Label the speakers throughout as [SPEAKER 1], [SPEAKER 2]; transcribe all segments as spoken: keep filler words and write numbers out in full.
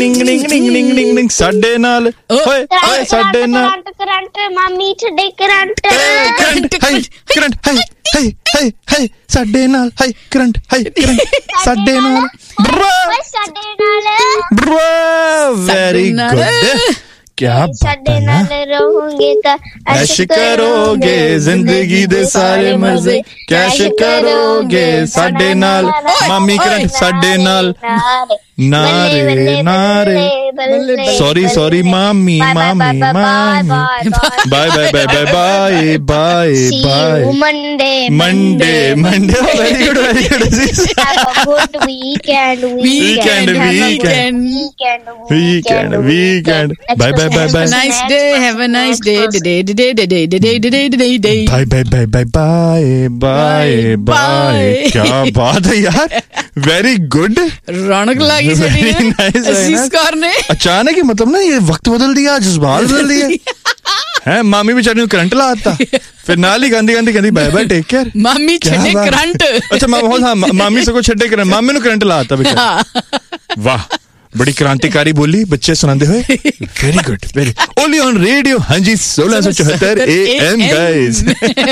[SPEAKER 1] ਡਿੰਗ ਡਿੰਗ ਡਿੰਗ ਡਿੰਗ ਡਿੰਗ ਡਿੰਗ ਸਾਡੇ ਨਾਲ ਓਏ ਓਏ ਸਾਡੇ ਨਾਲ
[SPEAKER 2] ਕਰੰਟ ਮਾਮੀ ਛੱਡੇ current
[SPEAKER 1] current high current high high high high ਸਾਡੇ ਨਾਲ ਹਾਈ ਕਰੰਟ ਹਾਈ ਕਰੰਟ ਸਾਡੇ ਨਾਲ
[SPEAKER 2] ਸਾਡੇ ਨਾਲ
[SPEAKER 1] ਬ੍ਰੋ ਵੈਰੀ ਗੁੱਡ क्या
[SPEAKER 2] ਸਾਡੇ ਨਾਲ ਰਹੋਗੇ ਤਾਂ
[SPEAKER 1] ऐश करोगे जिंदगी दे सारे मजे कैश करोगे साडे नाल मामी करंट साडे नाल नारे नारे सॉरी सॉरी मामी मामी मामी bye bye bye bye bye bye by
[SPEAKER 2] Monday
[SPEAKER 1] Monday Monday very good very good
[SPEAKER 2] good weekend
[SPEAKER 1] weekend weekend weekend weekend bye bye bye bye
[SPEAKER 3] nice day have a nice day day day day day day day day day
[SPEAKER 1] bye bye bye bye bye bye bye क्या बात है यार very good
[SPEAKER 3] रौनक लगी ने
[SPEAKER 1] अचानक ही मतलब ना ये वक्त बदल दिया जज्बात बदल दिए हैं मामी बेचारी करंट लाता फिर नाल ही गांधी गांधी कहती बाय बाय टेक केयर
[SPEAKER 3] मामी छड्डे करंट
[SPEAKER 1] अच्छा हाँ मामी सगों छड्डे करंट मामी नु करंट लाता बेचारी वाह बड़ी क्रांतिकारी बोली बच्चे सुनाते हुए very good very only on radio हाँ जी सोलह सौ चौहत्तर ए एम गाइस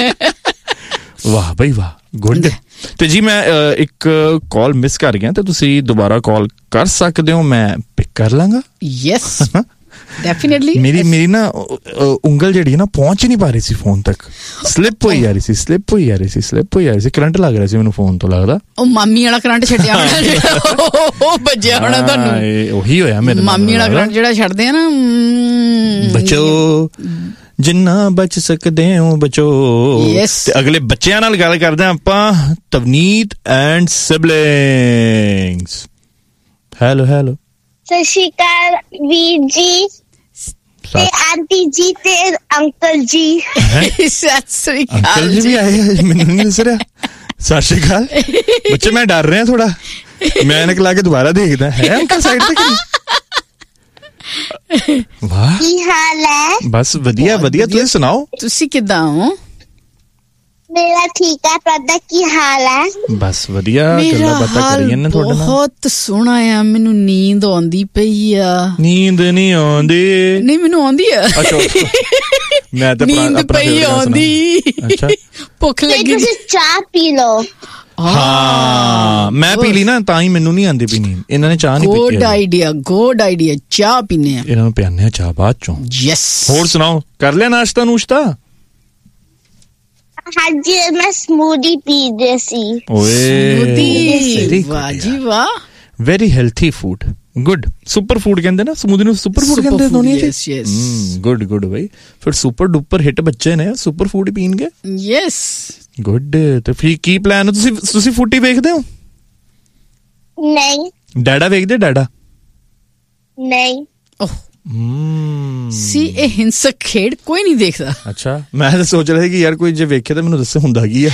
[SPEAKER 1] वाह भाई वाह गुड ਤੇ ਜੀ ਮੈਂ ਇੱਕ ਕਾਲ ਮਿਸ ਕਰ ਗਿਆ ਤੇ ਤੁਸੀਂ ਦੁਬਾਰਾ ਕਾਲ ਕਰ ਸਕਦੇ ਹੋ ਮੈਂ ਪਿਕ ਕਰ ਲਾਂਗਾ
[SPEAKER 3] ਯੈਸ ਡੈਫੀਨਿਟਲੀ
[SPEAKER 1] ਮੇਰੀ ਮੇਰੀ ਨਾ ਉਂਗਲ ਜਿਹੜੀ ਨਾ ਪਹੁੰਚ ਨਹੀਂ ਪਾ ਰਹੀ ਸੀ ਫੋਨ ਤੱਕ ਸਲਿਪ ਹੋਈ ਆ ਰਹੀ ਸੀ ਸਲਿਪ ਹੋਈ ਆ ਰਹੀ ਸੀ ਸਲਿਪ ਹੋਈ ਆ ਰਹੀ ਸੀ ਕਰੰਟ ਲੱਗ ਰਿਹਾ ਸੀ ਮੈਨੂੰ ਫੋਨ ਤੋਂ ਲੱਗਦਾ
[SPEAKER 3] ਉਹ ਮਾਮੀ ਵਾਲਾ ਕਰੰਟ ਛੱਡਿਆ ਹੋਣਾ ਉਹ ਵੱਜਿਆ ਹੋਣਾ ਤੁਹਾਨੂੰ
[SPEAKER 1] ਉਹੀ ਹੋਇਆ ਮੇਰੇ
[SPEAKER 3] ਮਾਮੀ ਵਾਲਾ ਕਰੰਟ ਜਿਹੜਾ ਛੱਡਦੇ ਆ ਨਾ
[SPEAKER 1] ਬੱਚੋ ਜਿੰਨਾ ਬਚ ਸਕਦੇ ਹੋ ਬਚੋ ਤੇ ਅਗਲੇ ਬੱਚਿਆਂ ਨਾਲ ਗੱਲ ਕਰਦੇ ਹਾਂ ਆਪਾਂ ਤਵਨੀਤ ਐਂਡ ਸਿਬਲਿੰਗਸ ਹੈਲੋ ਹੈਲੋ
[SPEAKER 2] ਸਤਿ ਸ਼੍ਰੀ ਅਕਾਲ ਵੀਰ ਜੀ ਤੇ ਆਂਟੀ ਜੀ ਤੇ ਅੰਕਲ ਜੀ
[SPEAKER 3] ਸਤਿ ਸ਼੍ਰੀ ਅਕਾਲ
[SPEAKER 1] ਅੰਕਲ ਜੀ ਵੀ ਆਏ ਮੈਨੂੰ ਨਹੀਂ ਦੱਸ ਰਿਹਾ ਸਤਿ ਸ਼੍ਰੀ ਅਕਾਲ ਬੱਚੇ ਮੈਂ ਡਰ ਰਿਹਾ ਥੋੜਾ ਮੈਂ ਐਨਕ ਲਾ ਕੇ ਦੁਬਾਰਾ ਦੇਖਦਾ ਹੈ ਅੰਕਲ ਸਾਈਡ ਤੇ ਵਾਹ
[SPEAKER 2] ਕੀ ਹਾਲ ਹੈ
[SPEAKER 1] ਬਸ ਵਧੀਆ ਵਧੀਆ ਤੁਸੀਂ ਸੁਣਾਓ
[SPEAKER 3] ਤੁਸੀਂ ਕਿੱਦਾਂ ਹੋ
[SPEAKER 2] ਮੇਰਾ ਠੀਕ ਹੈ ਤੁਹਾਡਾ ਕੀ ਹਾਲ ਹੈ
[SPEAKER 1] ਬਸ ਵਧੀਆ ਗੱਲਾਂ ਬਾਤਾਂ ਕਰੀਏ ਨਾ ਤੁਹਾਡੇ ਨਾਲ
[SPEAKER 3] ਬਹੁਤ ਸੋਹਣਾ ਆ ਮੈਨੂੰ ਨੀਂਦ ਆਉਂਦੀ ਪਈ ਆ
[SPEAKER 1] ਨੀਂਦ ਨਹੀਂ ਆਉਂਦੀ
[SPEAKER 3] ਨਹੀਂ ਮੈਨੂੰ ਆਉਂਦੀ ਆ
[SPEAKER 1] ਅੱਛਾ ਮੈਂ ਤਾਂ
[SPEAKER 3] ਨੀਂਦ ਪਈ ਆਉਂਦੀ
[SPEAKER 1] ਅੱਛਾ
[SPEAKER 3] ਭੁੱਖ ਲੱਗੀ
[SPEAKER 2] ਤੁਸੀਂ ਚਾਹ ਪੀ ਲਓ
[SPEAKER 1] ਹਾਂ ਮੈਂ ਪੀ ਲਈ ਨਾ ਤਾਂ ਹੀ ਮੈਨੂੰ ਨਹੀਂ ਆਂਦੀ ਪੀਣੀ ਇਹਨਾਂ ਨੇ ਚਾਹ ਨਹੀਂ ਪੀਤੀ
[SPEAKER 3] ਗੁੱਡ ਆਈਡੀਆ ਗੁੱਡ ਆਈਡੀਆ ਚਾਹ ਪੀਨੇ ਆ
[SPEAKER 1] ਇਹਨਾਂ ਨੂੰ ਪਿਆਨੇ ਆ ਚਾਹ ਬਾਅਦ ਚੋਂ
[SPEAKER 3] ਯੈਸ
[SPEAKER 1] ਹੋਰ ਸੁਣਾਓ ਕਰ ਲਿਆ ਨਾਸ਼ਤਾ ਨੂਸ਼ਤਾ
[SPEAKER 2] ਹਾਂਜੀ ਮੈਂ ਸਮੂਦੀ ਪੀ ਰਹੀ ਸੀ
[SPEAKER 1] ਓਏ
[SPEAKER 3] ਵਾਹ ਜੀ ਵਾਹ
[SPEAKER 1] very healthy food good super food ਕਹਿੰਦੇ ਨਾ ਸਮੂਦੀ ਨੂੰ ਸੁਪਰ ਫੂਡ ਕਹਿੰਦੇ ਦੁਨੀਆ ਚ
[SPEAKER 3] ਯੈਸ ਯੈਸ
[SPEAKER 1] ਗੁੱਡ ਗੁੱਡ ਬਈ ਫਿਰ ਸੁਪਰ ਡੁਪਰ ਹਿੱਟ ਬੱਚੇ ਨੇ ਸੁਪਰ ਫੂਡ ਹੀ ਪੀਣਗੇ
[SPEAKER 3] ਯੈਸ
[SPEAKER 1] ਗੁੱਡ ਤੇ ਫਿਰ ਕੀ ਪਲਾਨ ਹੈ ਤੁਸੀਂ ਤੁਸੀਂ ਫੂਟੀ ਵੇਖਦੇ ਹੋ
[SPEAKER 2] ਨਹੀਂ
[SPEAKER 1] ਡਾਡਾ ਵੇਖਦੇ ਡਾਡਾ
[SPEAKER 2] ਨਹੀਂ
[SPEAKER 3] ਓਹ ਸੀ ਇਹ ਹਿੰਸਕ ਖੇਡ ਕੋਈ ਨਹੀਂ ਦੇਖਦਾ
[SPEAKER 1] ਅੱਛਾ ਮੈਂ ਤਾਂ ਸੋਚ ਰਿਹਾ ਸੀ ਕਿ ਯਾਰ ਕੋਈ ਜੇ ਵੇਖੇ ਤਾਂ ਮੈਨੂੰ ਦੱਸੇ ਹੁੰਦਾ ਕੀ ਆ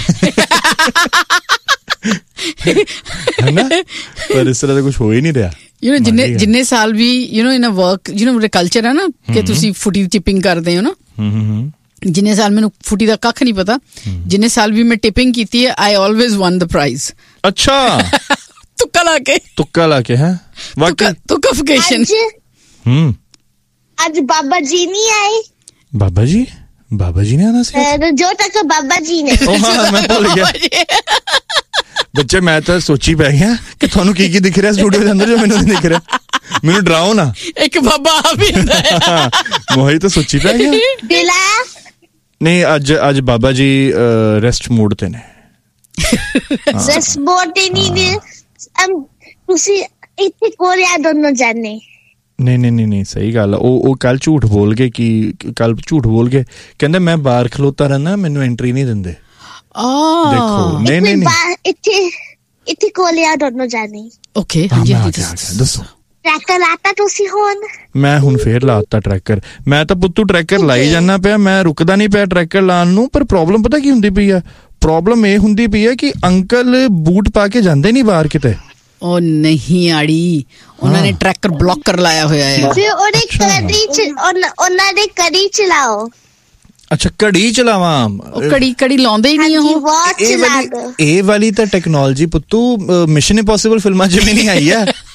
[SPEAKER 1] ਹੈ ਨਾ ਪਰ ਇਸ ਤਰ੍ਹਾਂ ਦਾ ਕੁਝ ਹੋ ਹੀ ਨਹੀਂ ਰਿਹਾ
[SPEAKER 3] ਯੂ نو ਜਿੰਨੇ ਜਿੰਨੇ ਸਾਲ ਵੀ you know in a work you know culture ਹੈ ਨਾ ਕਿ ਤੁਸੀਂ ਫੁੱਟੀ ਦੀ ਟਿਪਿੰਗ ਕਰਦੇ ਹੋ ਨਾ ਜਿੰਨੇ ਸਾਲ ਮੈਨੂੰ ਫੁੱਟੀ ਦਾ ਕੱਖ ਨਹੀਂ ਪਤਾ ਜਿੰਨੇ ਸਾਲ ਵੀ ਮੈਂ ਟਿਪਿੰਗ ਕੀਤੀ ਹੈ ਆਈ ਆਲਵੇਜ਼ ਵਨ ਦ ਪ੍ਰਾਈਜ਼
[SPEAKER 1] ਅੱਛਾ
[SPEAKER 3] ਤੁੱਕਾ ਲਾ ਕੇ
[SPEAKER 1] ਤੁੱਕਾ ਲਾ ਕੇ ਹੈ
[SPEAKER 3] ਤੁੱਕਾ ਤੁੱਕਾਫਿਕੇਸ਼ਨ
[SPEAKER 1] ਹਮ
[SPEAKER 2] ਅੱਜ ਬਾਬਾ ਜੀ ਨਹੀਂ ਆਏ
[SPEAKER 1] ਬਾਬਾ ਜੀ ਬਾਬਾ ਜੀ ਨੇ ਆਣਾ ਸੀ
[SPEAKER 2] ਜੋ ਤੱਕ ਬਾਬਾ ਜੀ ਨੇ
[SPEAKER 1] ਉਹ ਹਾਂ ਮੈਂ ਭੁੱਲ ਗਿਆ ਬੱਚੇ ਮੈਂ ਤਾਂ ਸੋਚੀ ਪੈ ਗਿਆ ਕਿ ਤੁਹਾਨੂੰ ਕੀ ਕੀ ਦਿਖ ਰਿਹਾ ਸਟੂਡੀਓ ਦੇ ਅੰਦਰ ਜੋ ਮੈਨੂੰ ਨਹੀਂ ਦਿਖ ਰਿਹਾ ਮੈਨੂੰ ਡਰਾਓ ਨਾ
[SPEAKER 3] ਇੱਕ ਬਾਬਾ ਆ ਵੀ ਹੁੰਦਾ ਹੈ
[SPEAKER 1] ਮੋਹੀ ਤਾਂ ਸੋਚੀ ਪੈ ਗਿਆ
[SPEAKER 2] ਦਿਲਾ
[SPEAKER 1] ਨਹੀਂ ਅੱਜ ਅੱਜ ਬਾਬਾ ਜੀ ਰੈਸਟ ਮੋਡ ਤੇ ਨੇ
[SPEAKER 2] ਰੈਸਟ ਮੋਡ ਤੇ ਨਹੀਂ ਨੇ ਤੁਸੀਂ ਇੱਥੇ ਕੋਰਿਆ ਦੋਨੋਂ ਜਾਣੇ
[SPEAKER 1] ਨਹੀਂ ਨਹੀਂ ਨਹੀਂ ਨਹੀਂ ਸਹੀ ਗੱਲ ਉਹ ਉਹ ਕੱਲ ਝੂਠ ਬੋਲ ਕੇ ਕਿ ਕੱਲ ਝੂਠ ਬੋਲ ਕੇ ਕਹਿੰਦੇ ਮੈਂ ਬਾਹਰ ਖਲੋਤਾ ਰਹਿਣਾ ਮੈਨੂੰ ਐਂਟਰੀ ਨਹੀਂ ਦਿੰਦੇ ਦੇਖੋ ਨਹੀਂ ਨਹੀਂ ਨਹੀਂ
[SPEAKER 2] ਇੱਥੇ ਇੱਥੇ ਕੋਲਿਆ ਦੋਨੋਂ ਜਾਣੇ
[SPEAKER 3] ਓਕੇ ਹਾਂਜੀ ਹਾਂਜੀ
[SPEAKER 1] ਦੱਸੋ
[SPEAKER 2] ਟਰੈਕਰ ਲਾਤਾ ਤੁਸੀਂ ਹੁਣ
[SPEAKER 1] ਮੈਂ ਹੁਣ ਫੇਰ ਲਾਤਾ ਟਰੈਕਰ ਮੈਂ ਤਾਂ ਪੁੱਤੂ ਟਰੈਕਰ ਲਾਈ ਜਾਣਾ ਪਿਆ ਮੈਂ ਰੁਕਦਾ ਨਹੀਂ ਪਿਆ ਟਰੈਕਰ ਲਾਉਣ ਨੂੰ ਪਰ ਪ੍ਰੋਬਲਮ ਪਤਾ ਕੀ ਹੁੰਦੀ ਪਈ ਆ ਪ੍ਰੋਬਲਮ ਇਹ ਹੁੰਦੀ ਪਈ ਆ ਕਿ ਅੰਕਲ ਬੂਟ ਪਾ ਕੇ ਜਾਂਦੇ ਨਹੀਂ ਬਾਹਰ ਕਿਤੇ
[SPEAKER 3] ਉਹ ਨਹੀਂ ਆੜੀ ਉਹਨਾਂ ਨੇ ਟਰੈਕਰ ਬਲੌਕ ਕਰ ਲਾਇਆ ਹੋਇਆ ਹੈ
[SPEAKER 2] ਫਿਰ ਉਹਦੇ ਕੜੀ ਚ ਉਹਨਾਂ ਦੇ ਕੜੀ ਚਲਾਓ
[SPEAKER 1] ਅੱਛਾ ਕੜੀ ਚਲਾਵਾਂ
[SPEAKER 3] ਉਹ ਕੜੀ ਕੜੀ ਲਾਉਂਦੇ ਹੀ ਨਹੀਂ ਉਹ
[SPEAKER 1] ਇਹ ਵਾਲੀ ਇਹ ਵਾਲੀ ਤਾਂ ਟੈਕਨੋਲੋਜੀ ਪੁੱਤੂ ਮਿਸ਼ਨ ਇੰਪੋਸੀਬਲ ਫਿਲਮਾਂ 'ਚ ਵੀ ਨਹੀਂ ਆਈ ਆ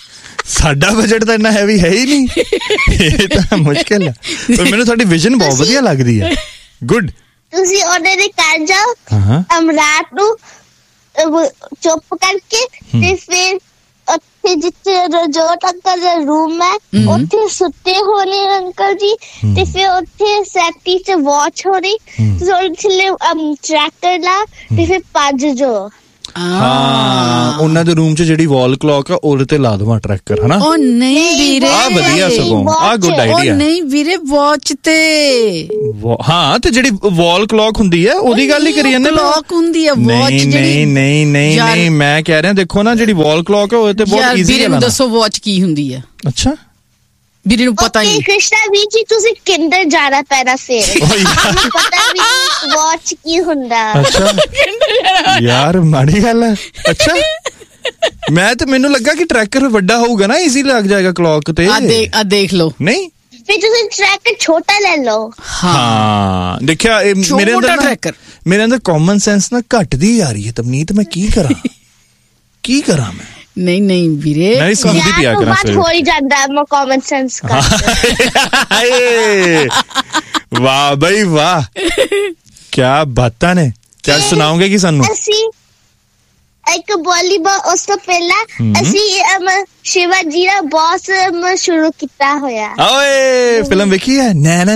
[SPEAKER 1] ਸਾਡਾ ਬਜਟ ਤਾਂ ਇੰਨਾ ਹੈਵੀ ਹੈ ਹੀ ਨਹੀਂ, ਇਹ ਤਾਂ ਮੁਸ਼ਕਿਲ ਹੈ। ਪਰ ਮੈਨੂੰ ਤੁਹਾਡੀ ਵਿਜ਼ਨ ਬਹੁਤ ਵਧੀਆ ਲੱਗਦੀ ਹੈ। ਗੁੱਡ।
[SPEAKER 2] ਤੁਸੀਂ ਉਹਨਾਂ ਦੇ ਘਰ ਜਾਓ,
[SPEAKER 1] ਹਾਂ,
[SPEAKER 2] ਅਮ ਰਾਤ ਨੂੰ ਅਮ ਚੁੱਪ ਕਰਕੇ ਤੇ ਫਿਰ ਉੱਥੇ ਜਿੱਥੇ ਰਜੋਟ ਅੰਕਲ ਦਾ ਰੂਮ ਹੈ ਉੱਥੇ ਸੁੱਤੇ ਹੋਣੇ ਅੰਕਲ ਜੀ, ਤੇ ਫਿਰ ਉੱਥੇ ਸੈਟੀ ਚ ਵਾਚ ਹੋ ਰਹੀ, ਤੁਸੀਂ ਉਹਦੇ ਥੱਲੇ ਟਰੈਕਟਰ ਲਾ ਤੇ ਫਿਰ ਭੱਜ ਜਾਓ।
[SPEAKER 1] ਹਾਂ, ਉਹਨਾਂ ਦੇ ਰੂਮ 'ਚ ਜਿਹੜੀ ਵਾਲ ਕਲੌਕ ਆ ਉਹਦੇ ਤੇ ਲਾ ਦਵਾਂ ਟਰੈਕਰ, ਹਨਾ?
[SPEAKER 3] ਉਹ ਨਹੀਂ ਵੀਰੇ,
[SPEAKER 1] ਆ ਵਧੀਆ ਸਗੋਂ, ਆ ਗੁੱਡ
[SPEAKER 3] ਉਹ
[SPEAKER 1] ਆਈਡੀਆ।
[SPEAKER 3] ਨਹੀਂ ਵੀਰੇ, ਵਾਚ ਤੇ
[SPEAKER 1] ਹਾਂ, ਤੇ ਜਿਹੜੀ ਵਾਲ ਕਲੌਕ ਹੁੰਦੀ ਹੈ ਉਹਦੀ ਗੱਲ ਹੀ ਕਰੀ ਜਾਂਦੇ।
[SPEAKER 3] ਕਲੌਕ ਹੁੰਦੀ ਹੈ, ਵਾਚ
[SPEAKER 1] ਨਹੀਂ ਨਹੀਂ ਨਹੀਂ ਨਹੀਂ ਨਹੀਂ, ਮੈਂ ਕਹਿ ਰਿਹਾ ਦੇਖੋ ਨਾ, ਜਿਹੜੀ ਵਾਲ ਕਲੌਕ ਹੈ ਉਹਦੇ ਤੇ ਬਹੁਤ ਈਜ਼ੀ ਹੈ।
[SPEAKER 3] ਵੀਰੇ ਨੂੰ ਦੱਸੋ ਵਾਚ ਕੀ ਹੁੰਦੀ ਹੈ?
[SPEAKER 1] ਅੱਛਾ,
[SPEAKER 3] ਵੀਰੇ ਨੂੰ ਪਤਾ ਨਹੀਂ।
[SPEAKER 2] ਕ੍ਰਿਸ਼ਨਾ ਵੀਰ ਜੀ ਤੁਸੀਂ ਕਿੰਡਰ ਜਾਣਾ ਪੈਣਾ ਫਿਰ, ਪਤਾ ਵੀ ਵਾਚ ਕੀ ਹੁੰਦਾ।
[SPEAKER 1] ਅੱਛਾ ਯਾਰ, ਮਾੜੀ ਗੱਲ ਹੈ। ਅੱਛਾ, ਮੈਂ ਤੇ ਮੈਨੂੰ ਲੱਗਾ ਕਿ ਟਰੈਕਰ ਵੱਡਾ ਹੋਊਗਾ ਨਾ, ਈਜ਼ੀ ਲੱਗ ਜਾਏਗਾ ਕਲੌਕ ਤੇ।
[SPEAKER 3] ਆ ਦੇਖ, ਆ ਦੇਖ ਲਓ।
[SPEAKER 1] ਨਹੀਂ,
[SPEAKER 2] ਫਿਰ ਤੁਸੀਂ ਟਰੈਕਰ ਛੋਟਾ ਲੈ ਲਓ।
[SPEAKER 1] ਹਾਂ, ਦੇਖਿਆ ਮੇਰੇ ਅੰਦਰ ਮੇਰੇ ਅੰਦਰ ਕਾਮਨ ਸੈਂਸ ਨਾ ਘਟਦੀ ਜਾ ਰਹੀ ਹੈ ਤਮਨੀਤ, ਮੈਂ ਕੀ ਕਰਾਂ ਕੀ ਕਰਾਂ ਮੈਂ?
[SPEAKER 3] ਨਹੀਂ ਨਹੀਂ ਵੀਰੇ,
[SPEAKER 1] ਨਹੀਂ ਸਮਝਦੀ ਪਿਆ ਕਰਾਂ
[SPEAKER 2] ਬਾਤ ਹੋ ਹੀ ਜਾਂਦਾ ਮੈਂ ਕਾਮਨ ਸੈਂਸ ਕਰ।
[SPEAKER 1] ਵਾਹ ਬਈ ਵਾਹ, ਕਿਆ ਬਾਤਾਂ ਨੇ। ਚੱਲ ਸੁਣਾਓਗੇ ਕੀ ਸਾਨੂੰ?
[SPEAKER 2] ਅਸੀਂ ਇੱਕ ਵਾਲੀਬਾਲ, ਉਸ ਤੋਂ ਪਹਿਲਾਂ ਅਸੀਂ ਸ਼ਿਵਾ ਜੀ ਦਾ ਬੌਸ ਸ਼ੁਰੂ ਕੀਤਾ ਹੋਇਆ।
[SPEAKER 1] ਓਏ ਫਿਲਮ ਵੇਖੀ ਹੈ?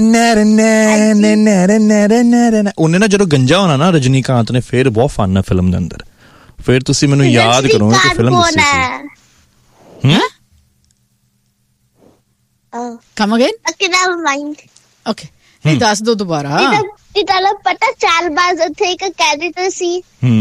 [SPEAKER 1] ਉਹਨੇ ਨਾ ਜਦੋਂ ਗੰਜਾ ਹੋਣਾ ਨਾ ਰਜਨੀਕਾਂਤ ਨੇ, ਫੇਰ ਬਹੁਤ ਫਨ ਹੈ ਫਿਲਮ ਦੇ ਅੰਦਰ। ਫਿਰ ਤੁਸੀਂ ਮੈਨੂੰ ਯਾਦ ਕਰੋਗੇ ਕਿ ਫਿਲਮ ਦੱਸੀ ਸੀ। ਹੂੰ?
[SPEAKER 3] ਕਮ again?
[SPEAKER 2] Okay, never mind.
[SPEAKER 3] Okay, ਨਹੀਂ ਦੱਸ ਦੋ ਦੁਬਾਰਾ।
[SPEAKER 2] ਤੁਹਾਨੂੰ ਪਤਾ ਚਾਲਬਾਜ਼ ਉੱਥੇ ਇੱਕ ਕੈਰੈਕਟਰ ਸੀ,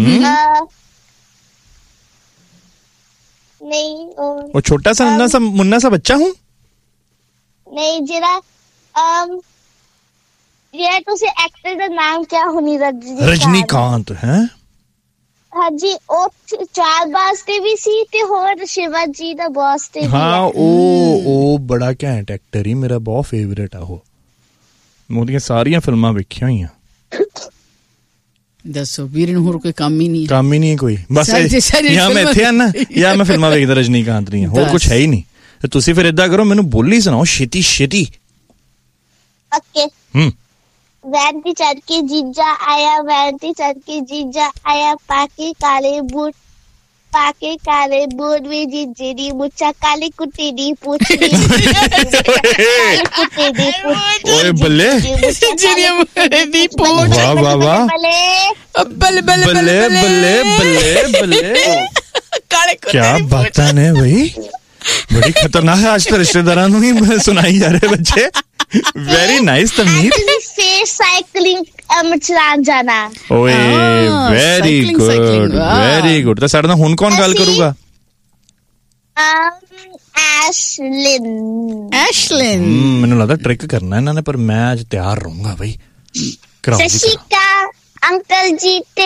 [SPEAKER 2] ਨਹੀਂ
[SPEAKER 1] ਉਹ ਛੋਟਾ ਸਾ ਮੁੰਨਾ ਸਾ ਮੁੰਨਾ ਸਾ ਬੱਚਾ ਹੂੰ,
[SPEAKER 2] ਨਹੀਂ ਜਿਹੜਾ ਅਮ ਜਿਹੜਾ ਤੁਸੀਂ ਐਕਟਰ ਦਾ ਨਾਮ ਕਿਆ ਹੋਣੀ?
[SPEAKER 1] ਰਜਨੀਕਾਂਤ ਹੈ।
[SPEAKER 2] ਹਾਂਜੀ, ਉਹ ਚਾਲਬਾਜ਼ ਤੇ ਵੀ ਸੀ ਤੇ ਹੋਰ ਸ਼ਿਵਾ ਜੀ ਦਾ ਬੌਸ ਤੇ ਵੀ।
[SPEAKER 1] ਹਾਂ, ਉਹ ਉਹ ਬੜਾ ਘੈਂਟ ਐਕਟਰ ਹੀ, ਮੇਰਾ ਬਹੁਤ ਫੇਵਰੇਟ ਆ ਉਹ। ਉਹਦੀਆਂ ਸਾਰੀਆਂ ਫਿਲਮਾਂ ਵੇਖੀਆਂ ਹੋਈਆਂ।
[SPEAKER 3] ਦੱਸੋ ਵੀਰ ਨੂੰ ਹੋਰ ਕੋਈ ਕੰਮ ਹੀ ਨਹੀਂ?
[SPEAKER 1] ਕੰਮ ਹੀ ਨਹੀਂ ਕੋਈ, ਬਸ ਜਾਂ ਮੈਂ ਇੱਥੇ ਆਣਾ ਜਾਂ ਮੈਂ ਫਿਲਮਾਂ ਵੇਖਦਾ ਰਜਨੀਕਾਂਤ ਦੀਆਂ, ਹੋਰ ਕੁਛ ਹੈ ਹੀ ਨਹੀਂ। ਤੇ ਤੁਸੀਂ ਫਿਰ ਏਦਾਂ ਕਰੋ, ਮੈਨੂੰ ਬੋਲੀ ਸੁਣਾਓ ਛੇਤੀ ਛੇਤੀ।
[SPEAKER 2] ਓਕੇ।
[SPEAKER 1] ਹੂੰ।
[SPEAKER 2] ਵੈਨ ਤੇ ਚੜ ਕੇ ਜੀਜਾ ਆਇਆ, ਵੈਨ ਤੇ ਚੜ ਕੇ ਜੀਜਾ ਆਇਆ, ਪਾਕੇ ਕਾਲੇ ਬੂਟ, ਪਾਕੇ ਕਾਲੇ ਬੂਟ ਵੀ ਜੀਜੇ ਦੀ ਮੁੱਛਾਂ, ਕਾਲੀ ਕੁੱਤੀ ਦੀ ਪੁੱਛ ਦੀ ਕੁੱਤੀ ਦੀ ਪੁੱਛ।
[SPEAKER 1] ਓਏ ਬੱਲੇ,
[SPEAKER 3] ਦੀ ਪੋਚ।
[SPEAKER 1] ਵਾਹ ਵਾਹ ਵਾਹ,
[SPEAKER 3] ਬੱਲੇ ਬੱਲੇ
[SPEAKER 1] ਬੱਲੇ ਬੱਲੇ ਬੱਲੇ ਬੱਲੇ, ਕਿਆ ਬਾਤਾਂ ਨੇ ਬਈ, ਬੜੀ ਖਤਰਨਾਕ ਹੈ। ਅੱਜ ਤਾਂ ਰਿਸ਼ਤੇਦਾਰਾਂ ਨੂੰ ਹੀ ਸੁਣਾਈ ਜਾ ਰਹੇ ਬੱਚੇ। Very nice ਤਮਨੀਤ।
[SPEAKER 2] ਫੇਰ ਸਾਈਕਲਿੰਗ ਚਲਾਉਣ ਜਾਣਾ।
[SPEAKER 1] ਓਏ ਵੈਰੀ ਗੁੱਡ ਵੈਰੀ ਗੁੱਡ। ਤਾਂ ਸਾਡੇ ਨਾਲ ਹੁਣ ਕੌਣ ਗੱਲ ਕਰੂਗਾ?
[SPEAKER 2] ਐਸ਼ਲਿਨ।
[SPEAKER 3] ਐਸ਼ਲਿਨ,
[SPEAKER 1] ਮੈਨੂੰ ਲੱਗਦਾ ਟ੍ਰਿਕ ਕਰਨਾ ਇਹਨਾਂ ਨੇ, ਪਰ ਮੈਂ ਅੱਜ ਤਿਆਰ ਰਹੂੰਗਾ ਬਈ।
[SPEAKER 2] ਸਤਿ ਸ਼੍ਰੀ ਅਕਾਲ ਅੰਕਲ ਜੀ ਤੇ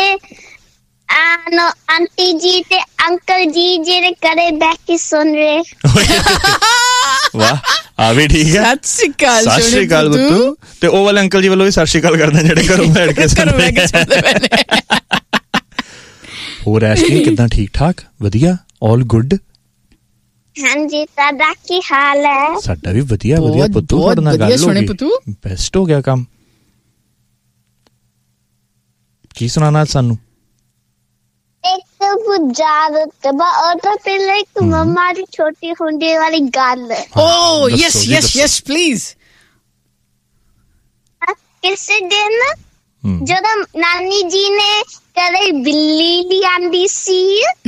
[SPEAKER 2] ਆਂਟੀ ਜੀ ਤੇ ਅੰਕਲ ਜੀ ਜਿਹੜੇ ਘਰੇ ਬੈਠ ਕੇ ਸੁਣ ਰਹੇ।
[SPEAKER 1] ਵਾਹ, ਆ ਵੀ ਠੀਕ ਹੈ।
[SPEAKER 3] ਸਤਿ ਸ਼੍ਰੀ ਅਕਾਲ।
[SPEAKER 1] ਸਤਿ ਸ਼੍ਰੀ ਅਕਾਲ ਬੁੱਤੂ। ਤੇ ਉਹ ਵਾਲੇ ਅੰਕਲ ਜੀ ਵੱਲੋਂ ਵੀ ਸਤਿ ਸ਼੍ਰੀ ਅਕਾਲ ਕਰਦੇ ਜਿਹੜੇ ਘਰੋਂ ਬੈਠ ਕੇ ਸੁਣਦੇ ਪਏ। ਹੋਰ ਐਸ਼ਲੀ ਕਿੱਦਾਂ? ਠੀਕ ਠਾਕ, ਵਧੀਆ, ਆਲ ਗੁੱਡ?
[SPEAKER 2] ਹਾਂਜੀ, ਤੁਹਾਡਾ ਕੀ ਹਾਲ ਹੈ?
[SPEAKER 1] ਸਾਡਾ ਵੀ ਵਧੀਆ ਵਧੀਆ ਪੁੱਤੂ, ਤੁਹਾਡੇ ਨਾਲ ਗੱਲ ਹੋ ਗਈ, ਬੈਸਟ ਹੋ ਗਿਆ ਕੰਮ। ਕੀ ਸੁਣਾਣਾ ਸਾਨੂੰ?
[SPEAKER 2] ਇੱਕ ਬੁਝਾਰਤ ਉਹਦਾ ਪਹਿਲਾਂ ਇੱਕ ਮੰਮਾ ਦੀ ਛੋਟੀ ਹੁੰਦੀ ਵਾਲੀ ਗੱਲ।
[SPEAKER 3] ਓ ਯੈਸ ਯੈਸ ਯੈਸ ਪਲੀਜ਼।
[SPEAKER 2] ਕਿਸੇ ਦਿਨ ਜਦੋਂ ਨਾਨੀ ਜੀ ਨੇ ਘਰੇ ਬਿੱਲੀ ਲਿਆਂਦੀ ਸੀ,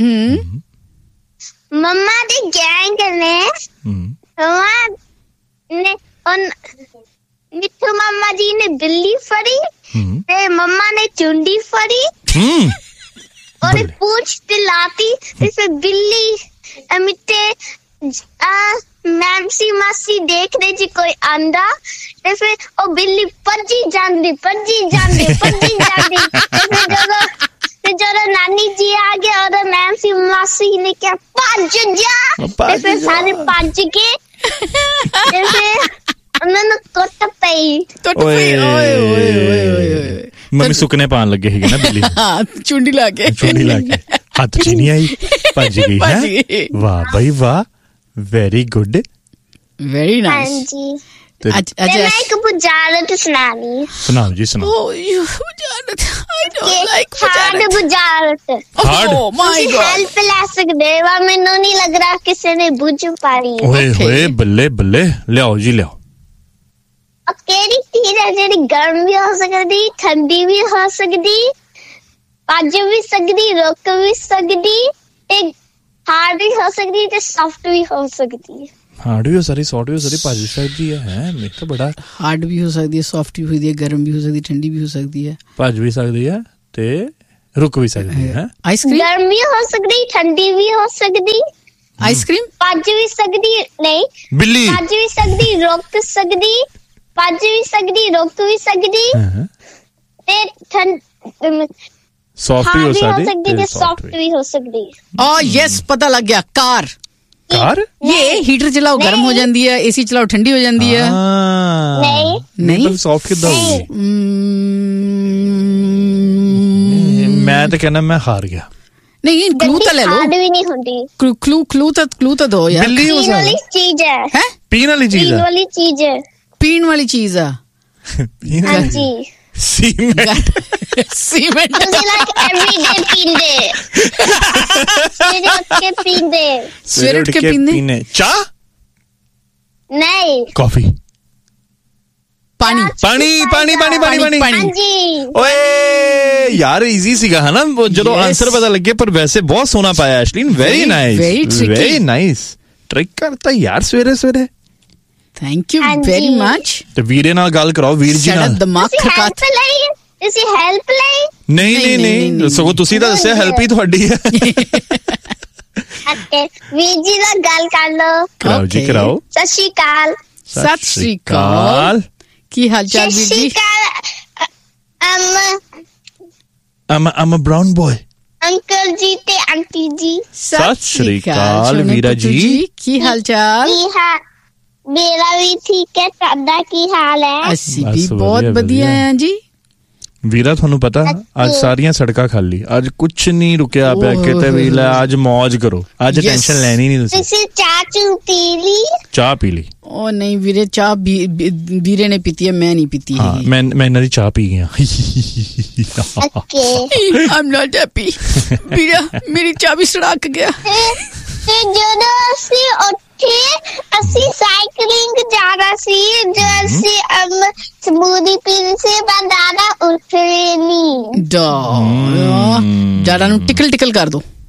[SPEAKER 2] ਮੰਮਾ ਦੀ ਗੈਂਗ ਨੇ ਮੰਮਾ ਨੇ ਮਿੱਠੂ ਮੰਮਾ ਜੀ ਨੇ ਬਿੱਲੀ ਫੜੀ ਤੇ ਮੰਮਾ ਨੇ ਚੁੰਡੀ ਫੜੀ और पूछ दिलाती, जैसे बिल्ली मिट्टे मैमसी मासी देख रही जी कोई आंदा, ते फिर ओ बिल्ली भजी जांदी भजी जांदी भजी जांदी। ते जदों ते जदों नानी जी आ गए और मैमसी मासी ने क्या भज जा, ते फिर सारे भज के ते फिर उन्होंने कुट पई
[SPEAKER 3] कुट पई। ओए ओए ओए ओए,
[SPEAKER 1] ਮੰਮੀ ਸੁੱਕਨੇ ਪਾਣ ਲੱਗੇ ਸੀਗੇ ਨਾ ਬਿੱਲੀ,
[SPEAKER 3] ਹਾਂ ਚੁੰਡੀ ਲਾ ਕੇ
[SPEAKER 1] ਚੁੰਡੀ ਲਾ ਕੇ ਹੱਥ ਚ ਨਹੀਂ ਆਈ, ਭੱਜ ਗਈ ਹੈ। ਵਾਹ ਬਈ ਵਾਹ, ਵੈਰੀ ਗੁੱਡ,
[SPEAKER 3] ਵੈਰੀ ਨਾਈਸ।
[SPEAKER 2] ਹਾਂਜੀ
[SPEAKER 1] ਤੇ
[SPEAKER 3] ਅੱਜ
[SPEAKER 2] ਤੇ
[SPEAKER 3] ਅੱਜ
[SPEAKER 2] ਮੈਂ ਇੱਕ ਬੁਝਾਰਤ ਸੁਣਾਣੀ।
[SPEAKER 1] ਸੁਣਾਓ ਜੀ ਸੁਣਾਓ।
[SPEAKER 3] Oh, you Bujarat. I don't like
[SPEAKER 2] hard
[SPEAKER 3] Bujarat.
[SPEAKER 2] ਬੁਝਾਰਤ
[SPEAKER 1] Hard?
[SPEAKER 3] Oh my
[SPEAKER 2] ਤੁਸੀਂ
[SPEAKER 3] God.
[SPEAKER 2] ਹੈਲਪ ਲੈ ਸਕਦੇ ਹੋ, ਮੈਨੂੰ ਨਹੀਂ ਲੱਗ ਰਿਹਾ ਕਿਸੇ ਨੇ ਬੁੱਝ ਪਾਈ।
[SPEAKER 1] ਓਏ
[SPEAKER 3] Okay.
[SPEAKER 1] ਹੋਏ ਬੱਲੇ ਬੱਲੇ, ਲਿਆਓ ਜੀ ਲਿਆਓ।
[SPEAKER 2] ਉਹ ਕਿਹੜੀ ਚੀਜ਼ ਹੈ ਜਿਹੜੀ ਗਰਮ ਵੀ ਹੋ ਸਕਦੀ, ਠੰਡੀ ਵੀ ਹੋ ਸਕਦੀ, ਭੱਜ ਵੀ ਸਕਦੀ, ਰੁਕ ਵੀ ਸਕਦੀ, ਤੇ ਹਾਰਡ ਵੀ ਹੋ ਸਕਦੀ ਤੇ ਸੌਫਟ ਵੀ ਹੋ ਸਕਦੀ।
[SPEAKER 1] ਹਾਰਡ ਵੀ ਹੋ ਸਕਦੀ, ਸੌਫਟ ਵੀ ਹੋ ਸਕਦੀ, ਭੱਜ ਵੀ ਸਕਦੀ ਹੈ। ਹੈ ਮੇਰੇ ਤਾਂ ਬੜਾ
[SPEAKER 3] ਹਾਰਡ ਵੀ ਹੋ ਸਕਦੀ ਹੈ, ਸੌਫਟ ਵੀ ਹੋ ਸਕਦੀ ਹੈ, ਗਰਮ ਵੀ ਹੋ ਸਕਦੀ ਹੈ, ਠੰਡੀ ਵੀ ਹੋ ਸਕਦੀ ਹੈ।
[SPEAKER 1] ਭੱਜ ਵੀ ਸਕਦੀ ਹੈ ਤੇ ਰੁਕ ਵੀ ਸਕਦੀ ਹੈ।
[SPEAKER 3] ਆਈਸਕ੍ਰੀਮ,
[SPEAKER 2] ਗਰਮ ਵੀ ਹੋ ਸਕਦੀ, ਠੰਡੀ ਵੀ ਹੋ ਸਕਦੀ,
[SPEAKER 3] ਆਈਸਕ੍ਰੀਮ,
[SPEAKER 2] ਭੱਜ ਵੀ ਸਕਦੀ, ਨਹੀਂ
[SPEAKER 1] ਬਿੱਲੀ।
[SPEAKER 2] ਭੱਜ ਵੀ ਸਕਦੀ, ਰੁਕ ਸਕਦੀ, ਭੱਜ ਵੀ ਸਕਦੀ, ਰੁਕ ਵੀ ਸਕਦੀ,
[SPEAKER 1] ਹਾਂ,
[SPEAKER 2] ਤੇ ਠੰਡ
[SPEAKER 1] ਸੌਫਟ ਵੀ ਹੋ
[SPEAKER 2] ਹਾਰਡ ਵੀ ਹੋ
[SPEAKER 1] ਸਕਦੀ
[SPEAKER 2] ਸਕਦੀ ਤੇ
[SPEAKER 1] ਤੇ
[SPEAKER 2] ਸੌਫਟ
[SPEAKER 1] ਸੌਫਟ ਵੀ।
[SPEAKER 2] ਵੀ ਹੋ ਸਕਦੀ।
[SPEAKER 3] oh yes, ਪਤਾ ਲੱਗ ਗਿਆ, ਕਾਰ।
[SPEAKER 1] ਕਾਰ?
[SPEAKER 3] ਇਹ ਹੀਟਰ ਚਲਾਓ ਗਰਮ ਹੋ ਜਾਂਦੀ ਹੈ, ਏਸੀ ਚਲਾਓ ਠੰਡੀ ਹੋ ਜਾਂਦੀ ਹੈ।
[SPEAKER 1] ਹਾਂ।
[SPEAKER 2] ਨਹੀਂ
[SPEAKER 3] ਨਹੀਂ?
[SPEAKER 1] ਤਾਂ ਸੌਫਟ ਕਿੱਦਾਂ ਹੋਊਗੀ?
[SPEAKER 3] Mm,
[SPEAKER 1] ਮੈਂ ਤਾਂ ਕਹਿੰਦਾ ਮੈਂ ਹਾਰ ਗਿਆ।
[SPEAKER 3] ਨਹੀਂ, ਕਲੂ ਤਾਂ ਲੈ ਲਓ।
[SPEAKER 2] ਹਾਰਡ ਵੀ ਨਹੀਂ ਹੁੰਦੀ,
[SPEAKER 3] ਕਲੂ ਕਲੂ ਤਾਂ ਕਲੂ ਤਾਂ ਦੋ ਯਾਰ।
[SPEAKER 1] ਬਿੱਲੀ ਹੋ
[SPEAKER 2] ਪੀਣ ਵਾਲੀ
[SPEAKER 1] ਸਕਦੀ,
[SPEAKER 2] ਚੀਜ਼ ਹੈ,
[SPEAKER 3] ਹੈ
[SPEAKER 1] ਪੀਣ ਵਾਲੀ ਚੀਜ਼
[SPEAKER 2] ਪੀਣ
[SPEAKER 1] ਹੈ।
[SPEAKER 2] ਵਾਲੀ ਚੀਜ਼ ਹੈ।
[SPEAKER 3] ਪੀਣ ਵਾਲੀ ਚੀਜ਼ ਆ।
[SPEAKER 1] ਪੀਣ ਵਾਲੀ
[SPEAKER 2] ਹਾਂਜੀ
[SPEAKER 1] ਸੀਮੈਂਟ।
[SPEAKER 3] ਸੀਮੈਂਟ।
[SPEAKER 2] ਤੁਸੀਂ ਲਾਈਕ ਐਵਰੀਡੇ ਪੀਂਦੇ, ਸਵੇਰੇ ਉੱਠ ਕੇ ਪੀਂਦੇ,
[SPEAKER 3] ਸਵੇਰੇ ਉੱਠ ਕੇ ਪੀਂਦੇ।
[SPEAKER 1] ਚਾਹ,
[SPEAKER 2] ਨਹੀਂ
[SPEAKER 1] ਕਾਫੀ,
[SPEAKER 3] ਪਾਣੀ,
[SPEAKER 1] ਪਾਣੀ ਪਾਣੀ ਪਾਣੀ ਪਾਣੀ ਪਾਣੀ।
[SPEAKER 2] ਹਾਂਜੀ
[SPEAKER 1] ਓਏ ਯਾਰ ਈਜ਼ੀ ਸੀਗਾ ਹਨਾ ਉਹ ਜਦੋਂ
[SPEAKER 3] Yes.
[SPEAKER 1] ਆਨਸਰ ਪਤਾ ਲੱਗੇ, ਪਰ ਵੈਸੇ ਬਹੁਤ ਸੋਹਣਾ ਪਾਇਆ ਐਸ਼ਲੀਨ। Very
[SPEAKER 3] Very,
[SPEAKER 1] nice,
[SPEAKER 3] very tricky.
[SPEAKER 1] Very nice. Trick ਕਰਤਾ ਯਾਰ ਸਵੇਰੇ ਸਵੇਰੇ।
[SPEAKER 3] ਥੈਂਕ ਯੂ
[SPEAKER 2] ਹਾਂਜੀ।
[SPEAKER 3] Very much.
[SPEAKER 1] ਤੇ ਵੀਰੇ ਨਾਲ ਗੱਲ ਕਰਾਓ, ਵੀਰ ਜੀ
[SPEAKER 3] ਸਾਡਾ
[SPEAKER 1] ਨਾਲ।
[SPEAKER 3] ਦਿਮਾਗ
[SPEAKER 2] ਤੁਸੀਂ
[SPEAKER 3] ਖਰਕਾ।
[SPEAKER 2] ਹੈਲਪ ਲਈ, ਤੁਸੀਂ ਹੈਲਪ ਲਈ।
[SPEAKER 1] ਨਹੀਂ
[SPEAKER 3] ਨਹੀਂ,
[SPEAKER 1] ਨਹੀਂ
[SPEAKER 3] ਨਹੀਂ, ਨਹੀਂ,
[SPEAKER 1] ਨਹੀਂ, ਸਗੋਂ ਤੁਸੀਂ ਤਾਂ ਦੱਸਿਆ ਹੈਲਪ ਹੀ ਤੁਹਾਡੀ ਹੈ।
[SPEAKER 2] ਓਕੇ ਵੀਰ ਜੀ ਨਾਲ ਗੱਲ ਕਰ ਲਓ।
[SPEAKER 1] ਕਰਾਓ ਜੀ
[SPEAKER 3] Okay.
[SPEAKER 1] ਕਰਾਓ।
[SPEAKER 2] ਸਤਿ ਸ਼੍ਰੀ ਅਕਾਲ।
[SPEAKER 3] ਸਤਿ ਸ਼੍ਰੀ ਅਕਾਲ। ਕੀ ਹਾਲ ਚਾਲ
[SPEAKER 2] ਸਤਿ
[SPEAKER 3] ਵੀਰ
[SPEAKER 2] ਸ਼੍ਰੀ
[SPEAKER 3] ਜੀ?
[SPEAKER 2] ਅਕਾਲ ਅਮ
[SPEAKER 1] I'm a, I'm a brown boy.
[SPEAKER 2] Uncle ਜੀ ਤੇ ਆਂਟੀ ਜੀ।
[SPEAKER 1] ਸਤਿ ਸ਼੍ਰੀ ਅਕਾਲ
[SPEAKER 3] ਸੋਹਣੇ
[SPEAKER 1] ਵੀਰਾ
[SPEAKER 3] ਪੁੱਤਰ
[SPEAKER 1] ਜੀ।
[SPEAKER 3] ਕੀ ਹਾਲ ਚਾਲ?
[SPEAKER 2] ਕੀ ਹਾਲ? ਮੇਰਾ ਵੀ ਠੀਕ ਹੈ, ਤੁਹਾਡਾ ਕੀ ਹਾਲ ਹੈ?
[SPEAKER 3] ਅਸੀਂ
[SPEAKER 1] ਬਸ
[SPEAKER 3] ਵੀ
[SPEAKER 1] ਵਧੀਆ,
[SPEAKER 3] ਬਹੁਤ ਵਧੀਆ
[SPEAKER 1] ਵਧੀਆ।
[SPEAKER 3] ਹਾਂ ਜੀ।
[SPEAKER 1] ਵੀਰਾ ਤੁਹਾਨੂੰ ਪਤਾ ਅੱਜ ਸਾਰੀਆਂ ਸੜਕਾਂ ਖਾਲੀ, ਅੱਜ ਕੁਛ ਨਹੀਂ ਰੁਕਿਆ ਪਿਆ
[SPEAKER 3] ਓਹ।
[SPEAKER 1] ਕਿਤੇ ਵੀ। ਲੈ ਅੱਜ ਮौज ਕਰੋ, ਅੱਜ
[SPEAKER 3] Yes.
[SPEAKER 1] ਟੈਨਸ਼ਨ ਲੈਣੀ ਨਹੀਂ ਤੁਸੀਂ।
[SPEAKER 2] ਤੁਸੀਂ ਚਾਹ ਚੂ ਪੀ ਲਈ?
[SPEAKER 1] ਚਾਹ ਪੀ ਲਈ।
[SPEAKER 3] ਉਹ ਨਹੀਂ ਵੀਰੇ, ਚਾਹ ਵੀ- ਵੀ- ਵੀਰੇ ਨੇ ਪੀਤੀ ਹੈ, ਮੈਂ ਨਹੀਂ ਪੀਤੀ
[SPEAKER 1] ਹਾਂ
[SPEAKER 3] ਹੈ।
[SPEAKER 1] ਮੈਂ ਮੈਂ ਇਹਨਾਂ ਦੀ ਚਾਹ ਪੀ ਗਿਆ।
[SPEAKER 2] ਓਕੇ
[SPEAKER 3] ਆਮ ਨਾਟ ਹੈਪੀ। ਵੀਰਾ ਮੇਰੀ ਚਾਹ ਵੀ ਸੜਕ ਗਿਆ।
[SPEAKER 2] ਤੇ ਤੇ ਜਦੋਂ ਅਸੀਂ ਉੱਠੇ, ਅਸੀਂ ਸਾਈਕਲਿੰਗ ਜਾਣਾ ਸੀ, ਜੋ ਅਸੀਂ ਅਮ ਸਮੂਦੀ ਪੀਣੀ ਸੀ, ਪਰ ਦਾਦਾ ਉੱਠੇ ਨਹੀਂ।
[SPEAKER 3] ਡਾ ਡਾਡਾ ਨੂੰ ਟਿਕਲ ਟਿਕਲ ਕਰ ਦੋ।